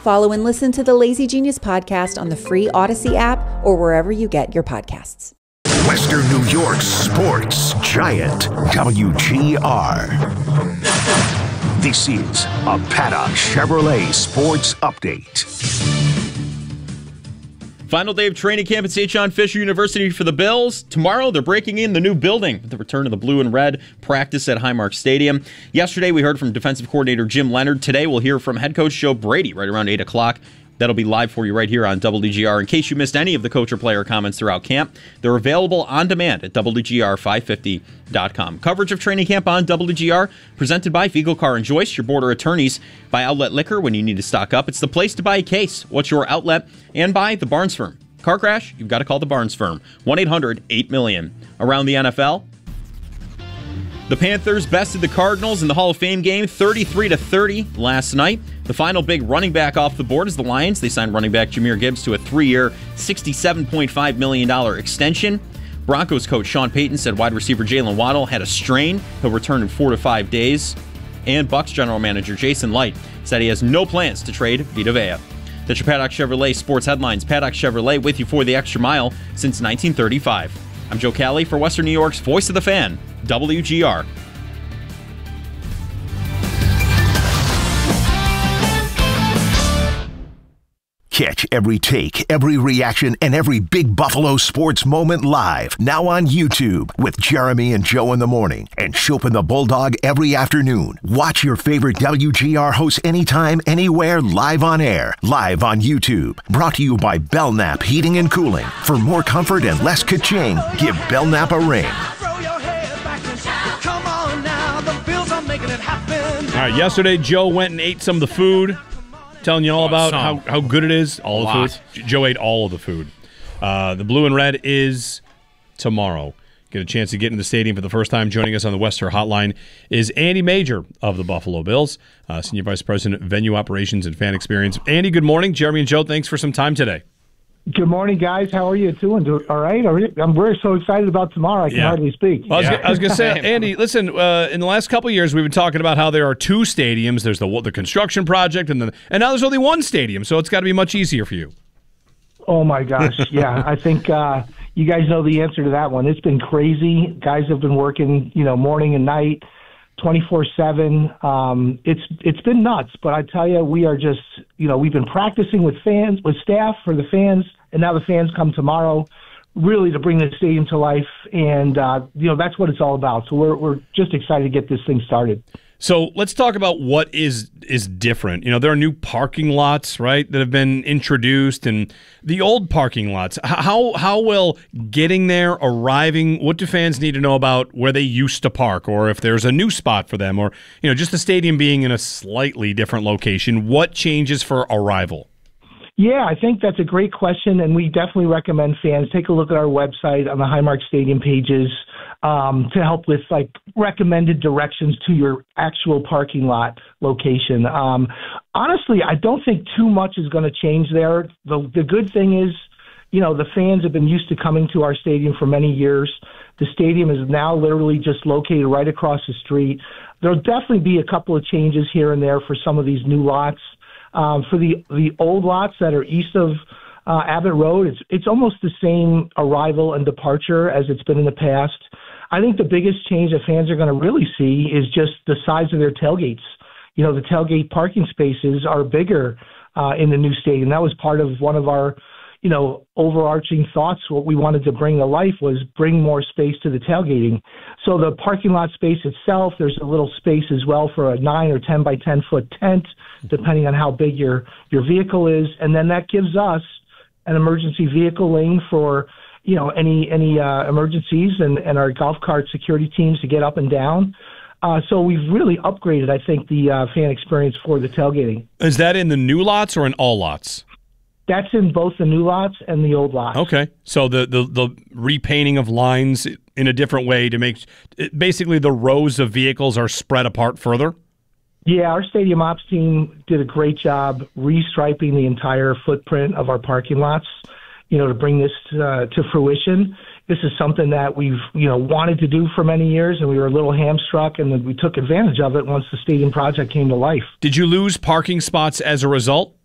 Follow and listen to the Lazy Genius podcast on the free Odyssey app or wherever you get your podcasts. Western New York sports giant WGR. This is a Paddock Chevrolet Sports Update. Final day of training camp at St. John Fisher University for the Bills. Tomorrow, they're breaking in the new building with the return of the blue and red practice at Highmark Stadium. Yesterday, we heard from defensive coordinator Jim Leonard. Today, we'll hear from head coach Joe Brady right around 8 o'clock. That'll be live for you right here on WGR. In case you missed any of the coach or player comments throughout camp, they're available on demand at WGR550.com. Coverage of training camp on WGR, presented by Fiegel Car and Joyce, your border attorneys, by Outlet Liquor when you need to stock up. It's the place to buy a case. What's your outlet? And by the Barnes Firm. Car crash? You've got to call the Barnes Firm. 1-800-8-million. Around the NFL, the Panthers bested the Cardinals in the Hall of Fame game 33-30 last night. The final big running back off the board is the Lions. They signed running back Jahmyr Gibbs to a 3-year, $67.5 million extension. Broncos coach Sean Payton said wide receiver Jalen Waddle had a strain. He'll return in 4 to 5 days. And Bucs general manager Jason Licht said he has no plans to trade Vita Vea. That's your Paddock Chevrolet sports headlines. Paddock Chevrolet with you for the extra mile since 1935. I'm Joe Cali for Western New York's Voice of the Fan, WGR. Catch every take, every reaction, and every big Buffalo sports moment live. Now on YouTube with Jeremy and Joe in the morning and Chopin the Bulldog every afternoon. Watch your favorite WGR hosts anytime, anywhere, live on air. Live on YouTube. Brought to you by Belknap Heating and Cooling. For more comfort and less ka-ching, give Belknap a ring. All right, yesterday Joe went and ate some of the food. Telling you all about how good it is. All the food. Joe ate all of the food. The blue and red is tomorrow. Get a chance to get into the stadium for the first time. Joining us on the Wester Hotline is Andy Major of the Buffalo Bills, Senior Vice President, Venue Operations and Fan Experience. Andy, good morning. Jeremy and Joe, thanks for some time today. Good morning, guys. How are you doing? All right? We're so excited about tomorrow, I can hardly speak. Well, I was going to say, Andy, listen, in the last couple of years, we've been talking about how there are 2 stadiums. There's the construction project, and now there's only 1 stadium, so it's got to be much easier for you. Oh, my gosh. Yeah, I think you guys know the answer to that one. It's been crazy. Guys have been working, morning and night, 24/7. It's been nuts, but I tell you, we are just, we've been practicing with staff for the fans, and now the fans come tomorrow really to bring the stadium to life, and that's what it's all about. So we're just excited to get this thing started. So let's talk about what is different. There are new parking lots, right, that have been introduced, and the old parking lots. How will getting there, arriving, what do fans need to know about where they used to park, or if there's a new spot for them, or just the stadium being in a slightly different location? What changes for arrival? Yeah, I think that's a great question, and we definitely recommend fans take a look at our website on the Highmark Stadium pages to help with recommended directions to your actual parking lot location. Honestly, I don't think too much is going to change there. The good thing is, the fans have been used to coming to our stadium for many years. The stadium is now literally just located right across the street. There'll definitely be a couple of changes here and there for some of these new lots. For the old lots that are east of Abbott Road, it's almost the same arrival and departure as it's been in the past. I think the biggest change that fans are going to really see is just the size of their tailgates. The tailgate parking spaces are bigger in the new stadium. That was part of one of our, overarching thoughts. What we wanted to bring to life was bring more space to the tailgating. So the parking lot space itself, there's a little space as well for a 9 or 10 by 10 foot tent, depending on how big your vehicle is. And then that gives us an emergency vehicle lane for, any emergencies and our golf cart security teams to get up and down. So we've really upgraded, I think, the fan experience for the tailgating. Is that in the new lots or in all lots? That's in both the new lots and the old lots. Okay. So the repainting of lines in a different way to make basically the rows of vehicles are spread apart further? Yeah, our stadium ops team did a great job restriping the entire footprint of our parking lots, to bring this to fruition. This is something that we've, wanted to do for many years, and we were a little hamstruck, and then we took advantage of it once the stadium project came to life. Did you lose parking spots as a result?